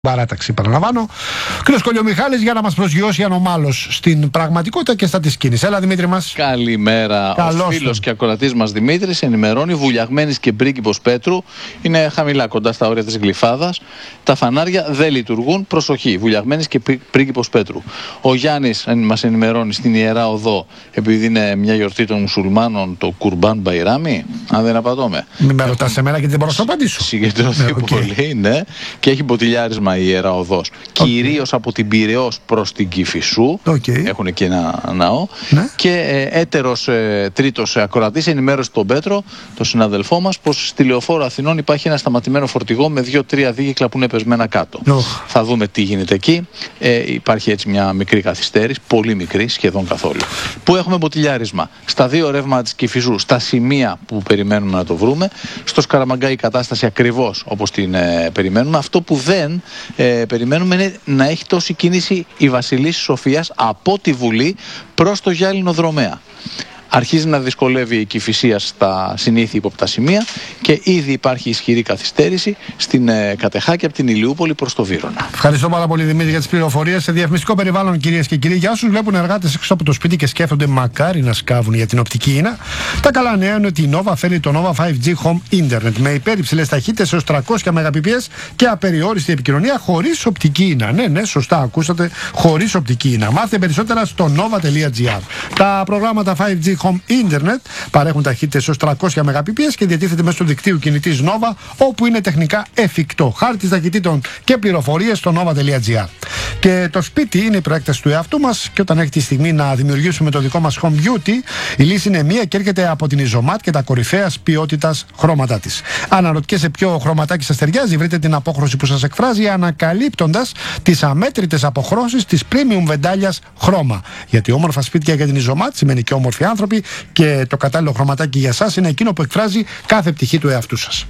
Παράταξη, παραλαμβάνω. Κύριος Κολιομιχάλης για να μας προσγειώσει ανομάλως στην πραγματικότητα και στα της κίνησης. Έλα, Δημήτρη μας. Καλημέρα. Ο φίλος και ακροατής μας Δημήτρης ενημερώνει: Βουλιαγμένης και Πρίγκιπος Πέτρου είναι χαμηλά, κοντά στα όρια της Γλυφάδας. Τα φανάρια δεν λειτουργούν. Προσοχή. Βουλιαγμένης και Πρίγκιπος Πέτρου. Ο Γιάννης μας ενημερώνει στην Ιερά Οδό, επειδή είναι μια γιορτή των μουσουλμάνων, το Κουρμπάν Μπαϊράμι. Αν δεν απατώμε. Μην με ρωτάς εμένα και δεν μπορώ να σου απαντήσω. Συγκεντρωθεί πολύ, ναι. Και έχει ποτηλιάρισμα η Ιερά Οδός. Κυρίως από την Πειραιώς προς την Κηφισού. Έχουν εκεί ένα ναό. Ναι. Και έτερος τρίτος ακροατής ενημέρωσε τον Πέτρο, τον συναδελφό μας, πως στη Λεωφόρο Αθηνών υπάρχει ένα σταματημένο φορτηγό με 2-3 δίγυκλα που είναι πεσμένα κάτω. Θα δούμε τι γίνεται εκεί. Υπάρχει έτσι μια μικρή καθυστέρηση, πολύ μικρή, σχεδόν καθόλου. Που έχουμε ποτηλιάρισμα στα δύο ρεύματα της Κηφισού, στα σημεία που περιμένουμε να το βρούμε. Στο Σκαραμαγκά η κατάσταση ακριβώς όπως την περιμένουμε. Αυτό που δεν περιμένουμε είναι να έχει τόση κίνηση η Βασιλίσσης Σοφίας από τη Βουλή προς το Γυάλινο Δρομέα. Αρχίζει να δυσκολεύει η Κηφισία στα συνήθεια ύποπτα σημεία και ήδη υπάρχει ισχυρή καθυστέρηση στην Κατεχάκη από την Ηλιούπολη προς το Βύρωνα. Ευχαριστώ πάρα πολύ, Δημήτρη, για τις πληροφορίες. Σε διαφημιστικό περιβάλλον, κυρίες και κύριοι, για όσους βλέπουν εργάτες έξω από το σπίτι και σκέφτονται μακάρι να σκάβουν για την οπτική ίνα, τα καλά νέα είναι ότι η Nova φέρει το Nova 5G Home Internet με υπέρυψηλες ταχύτητες έως 300 Mbps και απεριόριστη επικοινωνία χωρίς οπτική ίνα. Ναι, σωστά ακούσατε, χωρίς οπτική ίνα. Μάθετε περισσότερα στο nova.gr. Τα προγράμματα 5G Home Internet παρέχουν ταχύτητες έως 300 Mbps και διατίθεται μέσω του δικτύου κινητής Nova, όπου είναι τεχνικά εφικτό. Χάρτης ταχυτήτων και πληροφορίες στο nova.gr. Και το σπίτι είναι η προέκταση του εαυτού μας, και όταν έχει τη στιγμή να δημιουργήσουμε το δικό μας home beauty, η λύση είναι μία και έρχεται από την Isomat και τα κορυφαίας ποιότητας χρώματά της. Αν αναρωτιέσαι ποιο χρωματάκι σας ταιριάζει, βρείτε την απόχρωση που σας εκφράζει, ανακαλύπτοντας τις αμέτρητες αποχρώσεις της premium βεντάλιας χρώμα. Γιατί όμορφα σπίτια για την Isomat σημαίνει και όμορφοι άνθρωποι, και το κατάλληλο χρωματάκι για σας είναι εκείνο που εκφράζει κάθε πτυχή του εαυτού σας.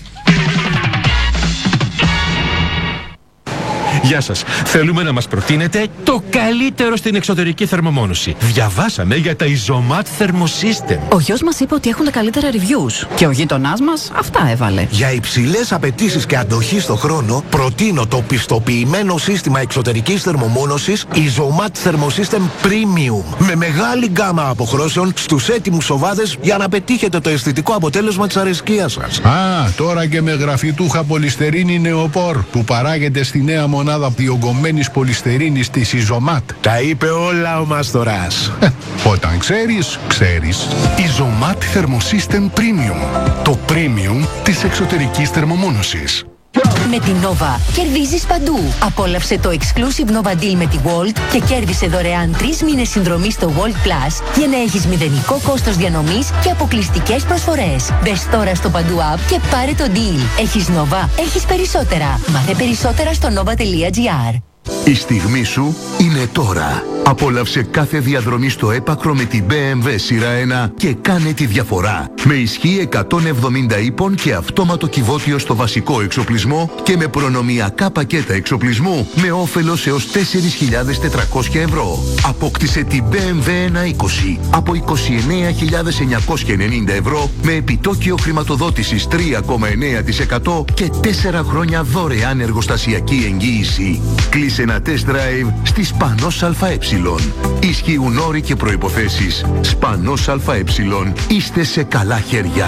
Γεια σας. Θέλουμε να μας προτείνετε το καλύτερο στην εξωτερική θερμομόνωση. Διαβάσαμε για τα Isomat Thermosystem. Ο γιος μας είπε ότι έχουν τα καλύτερα reviews. Και ο γείτονάς μας αυτά έβαλε. Για υψηλές απαιτήσεις και αντοχή στο χρόνο, προτείνω το πιστοποιημένο σύστημα εξωτερικής θερμομόνωσης Isomat Thermosystem Premium. Με μεγάλη γκάμα αποχρώσεων στους έτοιμους οβάδες για να πετύχετε το αισθητικό αποτέλεσμα της αρεσκίας σας. Τώρα και με γραφιτούχα πολυστερίνη νεοπόρ που παράγεται στη νέα μονάδα διογκωμένης πολυστερίνης της Isomat. Τα είπε όλα ο Μάστορας. Όταν ξέρεις, ξέρεις. Isomat Thermosystem Premium. Το premium της εξωτερικής θερμομόνωσης. Με την Nova κερδίζεις παντού. Απόλαυσε το exclusive Nova Deal με τη Volt και κέρδισε δωρεάν 3 μήνες συνδρομή στο Volt Plus για να έχεις μηδενικό κόστος διανομής και αποκλειστικές προσφορές. Μπες τώρα στο Παντού App και πάρε το deal. Έχεις Nova, έχεις περισσότερα. Μάθε περισσότερα στο nova.gr. Η στιγμή σου είναι τώρα. Απόλαυσε κάθε διαδρομή στο έπακρο με την BMW σειρά 1 και κάνε τη διαφορά. Με ισχύ 170 ύπων και αυτόματο κυβότιο στο βασικό εξοπλισμό και με προνομιακά πακέτα εξοπλισμού με όφελος έως 4.400 ευρώ. Απόκτησε την BMW 120 από 29.990 ευρώ με επιτόκιο χρηματοδότησης 3,9% και 4 χρόνια δωρεάν εργοστασιακή εγγύηση. Κλείσε ένα test drive στη Σπανός ΑΕ. Ισχύουν όροι και προϋποθέσεις. Σπανός ΑΕ. Είστε σε καλά χέρια.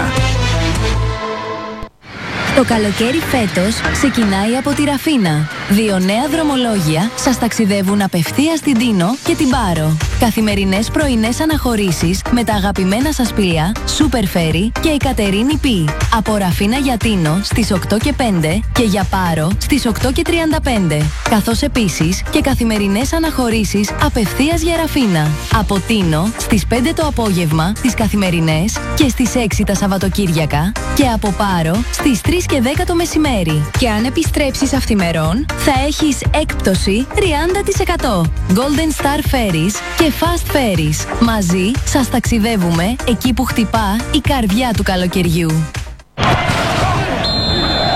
Το καλοκαίρι φέτος ξεκινάει από τη Ραφίνα. 2 νέα δρομολόγια σας ταξιδεύουν απευθείας στην Τίνο και την Πάρο. Καθημερινές πρωινές αναχωρήσεις με τα αγαπημένα σας πλοία Super Ferry και η Κατερίνη Π. Από Ραφίνα για Τίνο στις 8 και 5 και για Πάρο στις 8 και 35. Καθώς επίσης και καθημερινές αναχωρήσεις απευθείας για Ραφίνα. Από Τίνο στις 5 το απόγευμα τις καθημερινές και στις 6 τα Σαββατοκύριακα και από Πάρο στις 3 και 10 το μεσημέρι. Και αν επιστρέψεις αυθημερών, θα έχεις έκπτωση 30%. Golden Star Ferries και Fast Ferries. Μαζί σας ταξιδεύουμε εκεί που χτυπά η καρδιά του καλοκαιριού.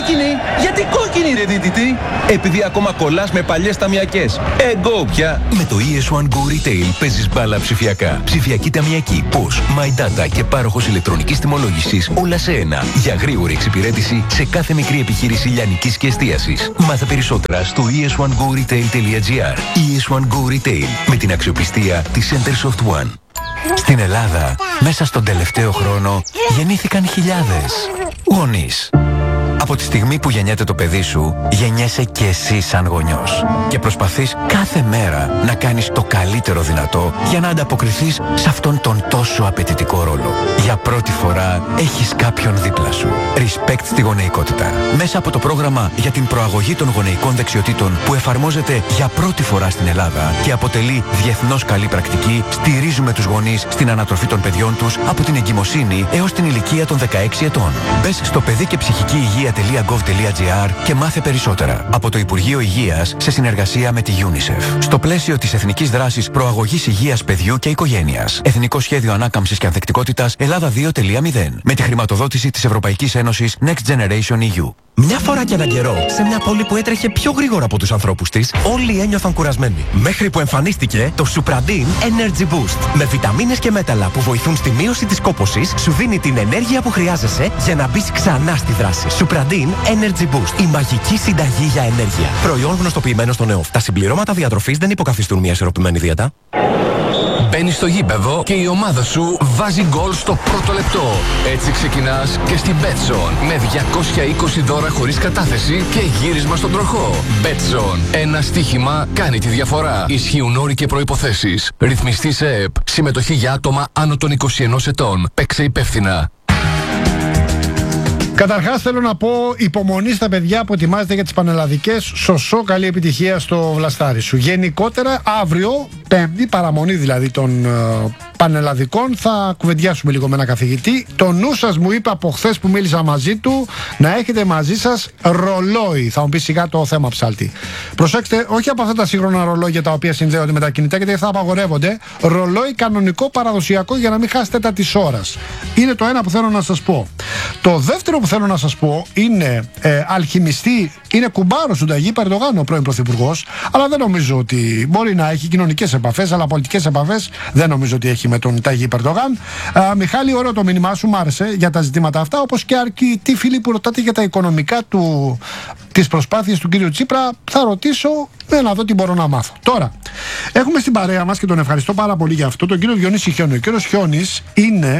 Κόκκινη! Γιατί κόκκινη ρε δίδυτη? Επειδή ακόμα κολλάς με παλιές ταμιακές. Εγώ πια! Με το ES1 Go Retail παίζεις μπάλα ψηφιακά. Ψηφιακή ταμιακή, POS, My Data και πάροχος ηλεκτρονικής τιμολόγησης όλα σε ένα. Για γρήγορη εξυπηρέτηση σε κάθε μικρή επιχείρηση λιανικής και εστίασης. Μάθε περισσότερα στο es1goretail.gr. ES1 Go Retail με την αξιοπιστία της Centersoft One. Στην Ελλάδα, μέσα στον τελευταίο χρόνο, γεννήθηκαν χιλιάδες γονείς. Από τη στιγμή που γεννιέται το παιδί σου, γεννιέσαι και εσύ σαν γονιός. Και προσπαθείς κάθε μέρα να κάνεις το καλύτερο δυνατό για να ανταποκριθείς σε αυτόν τον τόσο απαιτητικό ρόλο. Για πρώτη φορά έχεις κάποιον δίπλα σου. Respect στη γονεϊκότητα. Μέσα από το πρόγραμμα για την προαγωγή των γονεϊκών δεξιοτήτων που εφαρμόζεται για πρώτη φορά στην Ελλάδα και αποτελεί διεθνώς καλή πρακτική, στηρίζουμε τους γονείς στην ανατροφή των παιδιών τους από την εγκυμοσύνη έως την ηλικία των 16 ετών. Μπες στο παιδί και ψυχική υγεία.gov.gr και μάθε περισσότερα. Από το Υπουργείο Υγείας σε συνεργασία με τη UNICEF. Στο πλαίσιο της Εθνικής Δράσης Προαγωγής Υγείας Παιδιού και Οικογένειας. Εθνικό Σχέδιο Ανάκαμψης και Ανθεκτικότητας Ελλάδα 2.0. Με τη χρηματοδότηση της Ευρωπαϊκής Ένωσης Next Generation EU. Μια φορά και έναν καιρό, σε μια πόλη που έτρεχε πιο γρήγορα από τους ανθρώπους της, όλοι ένιωθαν κουρασμένοι. Μέχρι που εμφανίστηκε το Supradin Energy Boost. Με βιταμίνες και μέταλλα που βοηθούν στη μείωση της κόπωσης, σου δίνει την ενέργεια που χρειάζεσαι για να μπεις ξανά στη δράση. Supradin Energy Boost. Η μαγική συνταγή για ενέργεια. Προϊόν γνωστοποιημένο στο ΝΕΟΦ. Τα συμπληρώματα διατροφής δεν υποκαθιστούν μια ισορροπημένη δίαιτα. Μπαίνεις στο γήπεδο και η ομάδα σου βάζει γκολ στο πρώτο λεπτό. Έτσι ξεκινάς και στην Betson με 220 δώρα χωρίς κατάθεση και γύρισμα στον τροχό. Betson. Ένα στοίχημα κάνει τη διαφορά. Ισχύουν όροι και προϋποθέσεις. Ρυθμιστή σε ΕΕΠ. Συμμετοχή για άτομα άνω των 21 ετών. Παίξε υπεύθυνα. Καταρχάς θέλω να πω υπομονή στα παιδιά που ετοιμάζεται για τις πανελλαδικές. Σωσό, καλή επιτυχία στο βλαστάρι σου. Γενικότερα αύριο, Πέμπτη, παραμονή δηλαδή των πανελλαδικών, θα κουβεντιάσουμε λίγο με ένα καθηγητή. Το νου σας μου είπε από χθες που μίλησα μαζί του να έχετε μαζί σας ρολόι. Θα μου πει σιγά το θέμα, ψάλτη. Προσέξτε, όχι από αυτά τα σύγχρονα ρολόγια τα οποία συνδέονται με τα κινητά, γιατί αυτά απαγορεύονται. Ρολόι κανονικό παραδοσιακό για να μην χάσετε τα της ώρας. Είναι το ένα που θέλω να σας πω. Το δεύτερο που θέλω να σας πω είναι αλχημιστή, είναι κουμπάρος του Ταγί Ερντογάν ο πρώην πρωθυπουργός, αλλά δεν νομίζω ότι μπορεί να έχει κοινωνικές επαφές, αλλά πολιτικές επαφές δεν νομίζω ότι έχει με τον Ταγί Ερντογάν. Μιχάλη, ωραίο το μήνυμά σου, μ' άρεσε για τα ζητήματα αυτά, όπως και αρκετοί φίλοι που ρωτάτε για τα οικονομικά τις προσπάθειες του κύριου Τσίπρα. Θα ρωτήσω να δω τι μπορώ να μάθω. Τώρα, έχουμε στην παρέα μας και τον ευχαριστώ πάρα πολύ για αυτό, τον κύριο Διονύση Χιόνι. Ο κύριος Χιόνις είναι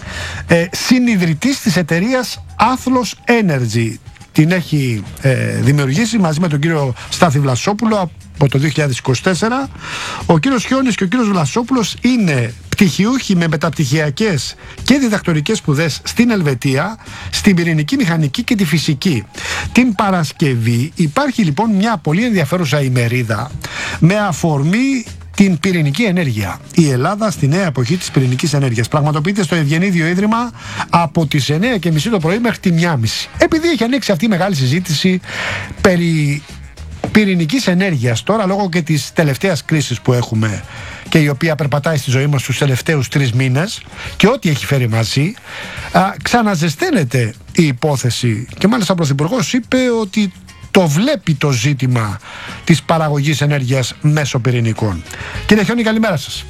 συνιδρυτής της εταιρείας Athlos Energy. Την έχει δημιουργήσει μαζί με τον κύριο Στάθη Βλασόπουλο από το 2024. Ο κύριος Χιόνις και ο κύριος Βλασόπουλος είναι πτυχιούχοι με μεταπτυχιακές και διδακτορικές σπουδές στην Ελβετία, στην πυρηνική μηχανική και τη φυσική. Την Παρασκευή υπάρχει λοιπόν μια πολύ ενδιαφέρουσα ημερίδα με αφορμή την πυρηνική ενέργεια. Η Ελλάδα στη νέα εποχή της πυρηνικής ενέργειας. Πραγματοποιείται στο Ευγενίδιο Ίδρυμα από τις 9:30 το πρωί μέχρι τη 1:30. Επειδή έχει ανοίξει αυτή η μεγάλη συζήτηση περί πυρηνικής ενέργειας τώρα, λόγω και της τελευταίας κρίσης που έχουμε και η οποία περπατάει στη ζωή μας τους τελευταίους 3 μήνες και ό,τι έχει φέρει μαζί, ξαναζεσταίνεται η υπόθεση και μάλιστα ο Πρωθυπουργός είπε ότι το βλέπει το ζήτημα της παραγωγής ενέργειας μέσω πυρηνικών. Κύριε Χιόνι, καλημέρα σας.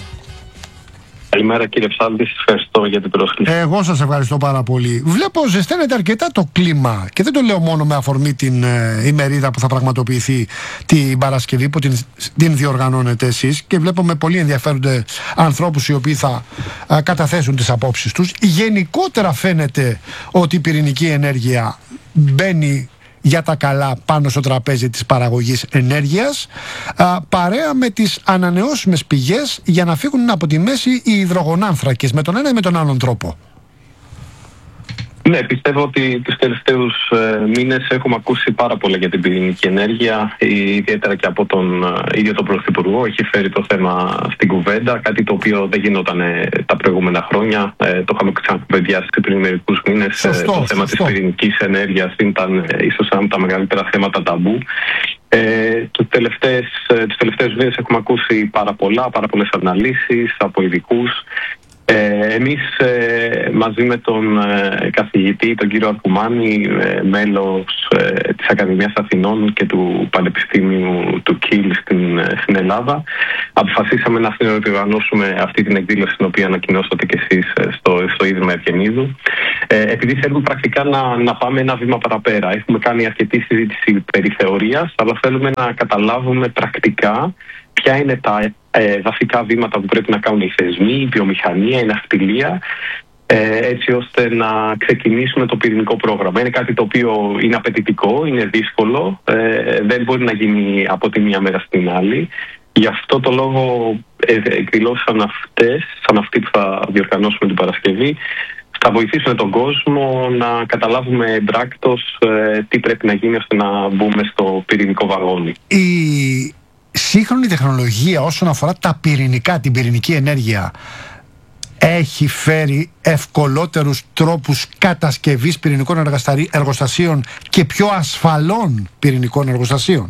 Καλημέρα κύριε Ψάλτη, σας ευχαριστώ για την πρόσκληση. Εγώ σας ευχαριστώ πάρα πολύ. Βλέπω ζεσταίνεται αρκετά το κλίμα και δεν το λέω μόνο με αφορμή την ημερίδα που θα πραγματοποιηθεί την Παρασκευή που την διοργανώνετε εσείς και βλέπω με πολύ ενδιαφέροντες ανθρώπους οι οποίοι θα καταθέσουν τις απόψεις τους. Γενικότερα φαίνεται ότι η πυρηνική ενέργεια μπαίνει για τα καλά πάνω στο τραπέζι της παραγωγής ενέργειας, παρέα με τις ανανεώσιμες πηγές για να φύγουν από τη μέση οι υδρογονάνθρακες με τον ένα ή με τον άλλον τρόπο. Ναι, πιστεύω ότι τους τελευταίους μήνες έχουμε ακούσει πάρα πολλά για την πυρηνική ενέργεια, ιδιαίτερα και από τον ίδιο τον Πρωθυπουργό. Έχει φέρει το θέμα στην κουβέντα, κάτι το οποίο δεν γινόταν τα προηγούμενα χρόνια. Το είχαμε ξανακουβεντιάσει πριν μερικούς μήνες. Το θέμα της πυρηνικής ενέργειας ήταν ίσως ένα από τα μεγαλύτερα θέματα ταμπού. Τους τελευταίους μήνες έχουμε ακούσει πάρα πολλές αναλύσεις από ειδικούς Εμείς μαζί με τον καθηγητή, τον κύριο Αρκουμάνη, μέλος της Ακαδημίας Αθηνών και του Πανεπιστήμιου του Κιλ στην Ελλάδα, αποφασίσαμε να διοργανώσουμε αυτή την εκδήλωση την οποία ανακοινώσατε και εσείς στο Ίδρυμα Ευγενίδου, επειδή θέλουμε πρακτικά να πάμε ένα βήμα παραπέρα. Έχουμε κάνει αρκετή συζήτηση περί θεωρίας, αλλά θέλουμε να καταλάβουμε πρακτικά ποια είναι τα βασικά βήματα που πρέπει να κάνουν οι θεσμοί, η βιομηχανία, η ναυτιλία, έτσι ώστε να ξεκινήσουμε το πυρηνικό πρόγραμμα. Είναι κάτι το οποίο είναι απαιτητικό, είναι δύσκολο, δεν μπορεί να γίνει από τη μία μέρα στην άλλη. Γι' αυτό το λόγο εκδηλώσαν αυτές, σαν αυτή που θα διοργανώσουμε την Παρασκευή, θα βοηθήσουν τον κόσμο να καταλάβουμε εμπράκτος τι πρέπει να γίνει ώστε να μπούμε στο πυρηνικό βαγόνι. Η σύγχρονη τεχνολογία όσον αφορά τα πυρηνικά, την πυρηνική ενέργεια, έχει φέρει ευκολότερους τρόπους κατασκευής πυρηνικών εργοστασίων και πιο ασφαλών πυρηνικών εργοστασίων?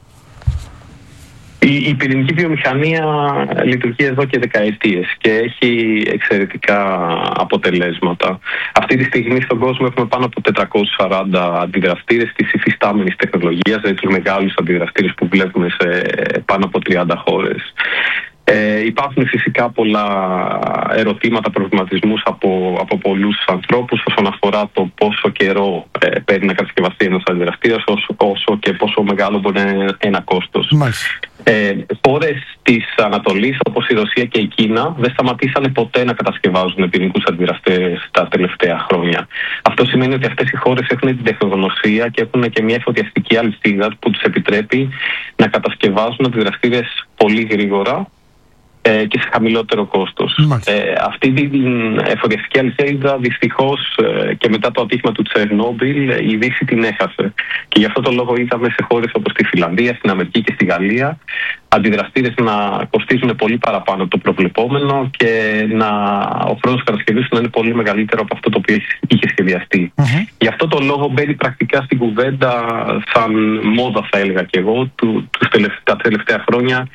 Η πυρηνική βιομηχανία λειτουργεί εδώ και δεκαετίες και έχει εξαιρετικά αποτελέσματα. Αυτή τη στιγμή στον κόσμο έχουμε πάνω από 440 αντιδραστήρες της υφιστάμενης τεχνολογίας, δηλαδή τους μεγάλους αντιδραστήρες που βλέπουμε σε πάνω από 30 χώρες. Υπάρχουν φυσικά πολλά ερωτήματα, προβληματισμούς από πολλούς ανθρώπους όσον αφορά το πόσο καιρό παίρνει να κατασκευαστεί ένας αντιδραστήρας, όσο και πόσο μεγάλο μπορεί να είναι ένα κόστος. Χώρες της Ανατολής όπως η Ρωσία και η Κίνα δεν σταματήσανε ποτέ να κατασκευάζουν πυρηνικούς αντιδραστήρες τα τελευταία χρόνια. Αυτό σημαίνει ότι αυτές οι χώρες έχουν την τεχνογνωσία και έχουν και μια εφοδιαστική αλυσίδα που τους επιτρέπει να κατασκευάζουν αντιδραστήρες πολύ γρήγορα και σε χαμηλότερο κόστος. Αυτή την εφοδιαστική αλυσίδα δυστυχώς και μετά το ατύχημα του Τσερνόμπιλ η Δύση την έχασε. Και γι' αυτό το λόγο είδαμε σε χώρες όπως τη Φιλανδία, στην Αμερική και στη Γαλλία αντιδραστήρες να κοστίζουν πολύ παραπάνω από το προβλεπόμενο και ο χρόνος κατασκευής να είναι πολύ μεγαλύτερο από αυτό το οποίο είχε σχεδιαστεί. Γι' αυτό το λόγο μπαίνει πρακτικά στην κουβέντα σαν μόδα, θα έλεγα και εγώ, τα τελευταία χρόνια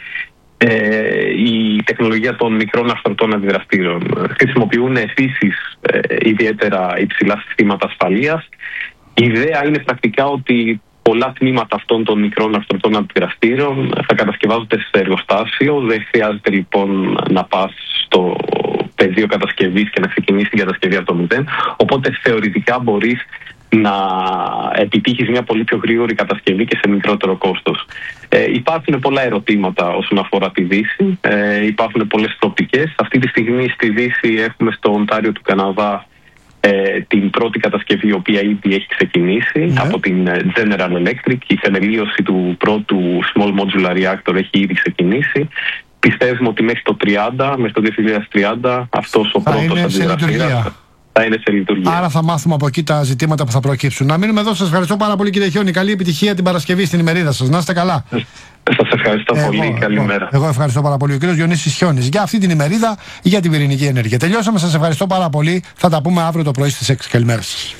η τεχνολογία των μικρών αυστρωτών αντιδραστήρων. Χρησιμοποιούν επίσης ιδιαίτερα υψηλά συστήματα ασφαλείας. Η ιδέα είναι πρακτικά ότι πολλά τμήματα αυτών των μικρών αυστρωτών αντιδραστήρων θα κατασκευάζονται σε εργοστάσιο. Δεν χρειάζεται λοιπόν να πας στο πεδίο κατασκευής και να ξεκινήσει την κατασκευή από το μηδέν. Οπότε θεωρητικά μπορείς να επιτύχεις μια πολύ πιο γρήγορη κατασκευή και σε μικρότερο κόστος. Υπάρχουν πολλά ερωτήματα όσον αφορά τη Δύση. Υπάρχουν πολλές προοπτικές. Αυτή τη στιγμή στη Δύση έχουμε στο Οντάριο του Καναδά την πρώτη κατασκευή η οποία ήδη έχει ξεκινήσει από την General Electric. Η θεμελίωση του πρώτου Small Modular Reactor έχει ήδη ξεκινήσει. Πιστεύουμε ότι μέχρι το 2030 αυτός ο πρώτος αντιδραστήρας θα είναι σε λειτουργία. Άρα θα μάθουμε από εκεί τα ζητήματα που θα προκύψουν. Να μείνουμε εδώ. Σας ευχαριστώ πάρα πολύ, κύριε Χιόνι. Καλή επιτυχία την Παρασκευή στην ημερίδα σας. Να είστε καλά. Σας ευχαριστώ πολύ. Καλημέρα. Εγώ ευχαριστώ πάρα πολύ. Ο κύριος Διονύσης Χιόνης για αυτή την ημερίδα για την πυρηνική ενέργεια. Τελειώσαμε. Σας ευχαριστώ πάρα πολύ. Θα τα πούμε αύριο το πρωί στις 6. Καλημέρα σας.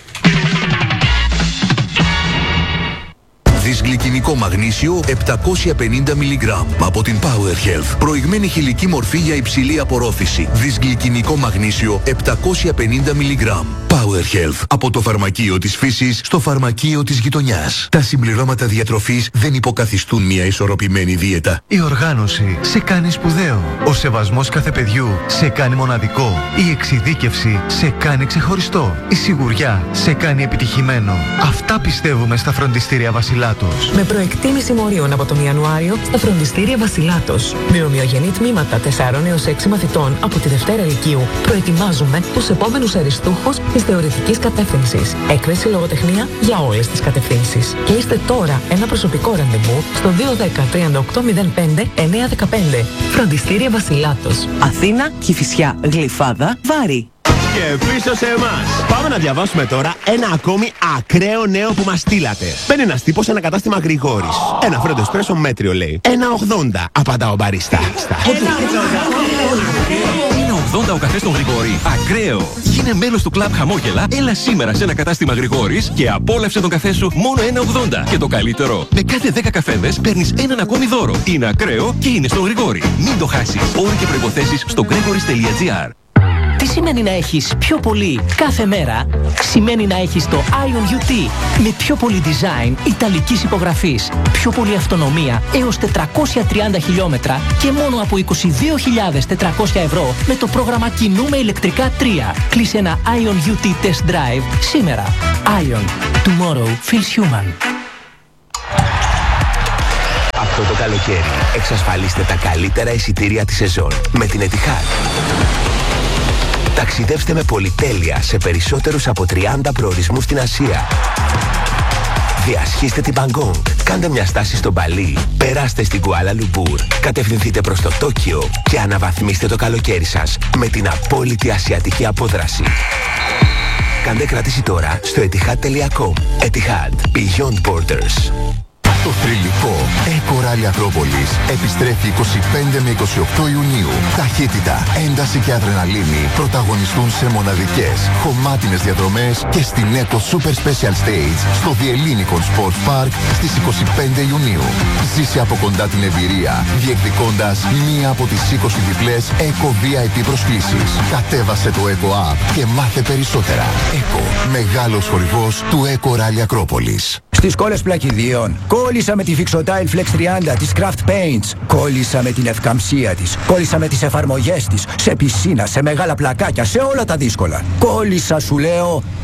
Δυσγλυκινικό μαγνήσιο 750 mg από την Power Health. Προηγμένη χηλική μορφή για υψηλή απορρόφηση. Δυσγλυκινικό μαγνήσιο 750 mg. Power Health. Από το φαρμακείο της φύσης στο φαρμακείο της γειτονιάς. Τα συμπληρώματα διατροφής δεν υποκαθιστούν μια ισορροπημένη δίαιτα. Η οργάνωση σε κάνει σπουδαίο. Ο σεβασμός κάθε παιδιού σε κάνει μοναδικό. Η εξειδίκευση σε κάνει ξεχωριστό. Η σιγουριά σε κάνει επιτυχημένο. Αυτά πιστεύουμε στα φροντιστήρια Βασιλάτος. Με προεκτίμηση μορίων από τον Ιανουάριο στα φροντιστήρια Βασιλάτος. Με ομοιογενή τμήματα 4 έως 6 μαθητών από τη Δευτέρα Λυκείου προετοιμάζουμε τους επόμενους αριστούχους της θεωρητικής κατεύθυνσης. Έκθεση λογοτεχνία για όλες τις κατευθύνσεις. Και είστε τώρα ένα προσωπικό ραντεβού στο 210-3805-915. Φροντιστήρια Βασιλάτος. Αθήνα, Κηφισιά, Γλυφάδα, Βάρη. Και πίσω σε εμάς. Πάμε να διαβάσουμε τώρα ένα ακόμη ακραίο νέο που μας στείλατε. Μπαίνει ένας τύπος σε ένα κατάστημα Γρηγόρης. Ένα φρέντο εσπρέσο μέτριο λέει. 1,80 απαντά ο μπαρίστα. 1,80 ο καφές των Γρηγόρη. Ακραίο! Γίνε μέλος του κλαμπ Χαμόγελα, έλα σήμερα σε ένα κατάστημα Γρηγόρης και απόλαυσε τον καφέ σου μόνο 1,80. Και το καλύτερο, με κάθε 10 καφέδες παίρνεις έναν ακόμη δώρο. Είναι ακραίο και είναι στον Γρηγόρη. Μην το χάσεις. Όροι και προϋποθέσεις στο gregoris.gr. σημαίνει να έχεις πιο πολύ κάθε μέρα? Σημαίνει να έχεις το Ion UT με πιο πολύ design ιταλικής υπογραφής, πιο πολύ αυτονομία έως 430 χιλιόμετρα και μόνο από 22.400 ευρώ με το πρόγραμμα Κινούμε ηλεκτρικά 3. Κλείσε ένα Ion UT Test Drive σήμερα. Ion. Tomorrow feels human. Αυτό το καλοκαίρι εξασφαλίστε τα καλύτερα εισιτήρια της σεζόν με την Etihad. Ταξιδεύστε με πολυτέλεια σε περισσότερους από 30 προορισμούς στην Ασία. Διασχίστε την Μπαγκόγκ, κάντε μια στάση στο Μπαλί, περάστε στην Κουάλα Λουμπούρ, κατευθυνθείτε προς το Τόκιο και αναβαθμίστε το καλοκαίρι σας με την απόλυτη ασιατική απόδραση. Κάντε κράτηση τώρα στο etihad.com. Etihad. Beyond Borders. Το θρυλικό Eco Rally Ακρόπολης επιστρέφει 25 με 28 Ιουνίου. Ταχύτητα, ένταση και αδρεναλίνη πρωταγωνιστούν σε μοναδικές, χωμάτινες διαδρομές και στην Eco Super Special Stage στο The Ellinikon Sports Park στις 25 Ιουνίου. Ζήσε από κοντά την εμπειρία, διεκδικώντας μία από τις 20 διπλές Eco VIP προσκλήσεις. Κατέβασε το Eco App και μάθε περισσότερα. Eco, μεγάλος χορηγός του Eco Rally Ακρόπολης. Στις κόλλες πλακιδίων, κόλλησα με τη Fixotile Flex 30 της Craft Paints. Κόλλησα με την ευκαμψία της. Κόλλησα με τις εφαρμογές της. Σε πισίνα, σε μεγάλα πλακάκια, σε όλα τα δύσκολα. Κόλλησα, σου λέω,